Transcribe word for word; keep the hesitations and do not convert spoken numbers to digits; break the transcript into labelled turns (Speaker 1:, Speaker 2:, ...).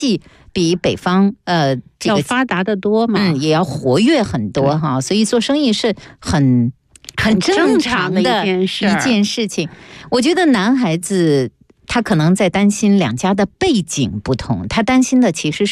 Speaker 1: 济比北方呃这个
Speaker 2: 要发达的多嘛，
Speaker 1: 嗯，也要活跃很多哈，所以做生意是很很正常的
Speaker 2: 一件事
Speaker 1: 一件事情。我觉得男孩子他可能在担心两家的背景不同，他担心的其实是